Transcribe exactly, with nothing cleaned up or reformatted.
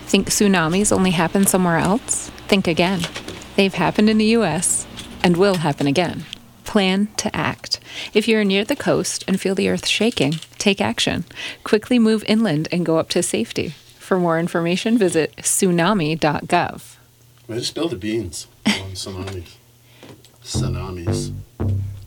Think tsunamis only happen somewhere else? Think again. They've happened in the U S and will happen again. Plan to act. If you're near the coast and feel the earth shaking, take action. Quickly move inland and go up to safety. For more information, visit tsunami dot gov. Way to spill the beans on tsunamis. Tsunamis.